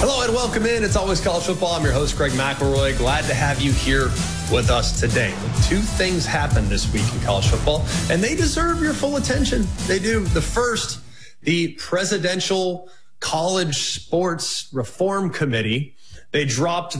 Hello and welcome in. It's Always College Football. I'm your host, Greg McElroy. Glad to have you here with us today. Two things happened this week in college football, and they deserve your full attention. They do. The first, the Presidential College Sports Reform Committee, they dropped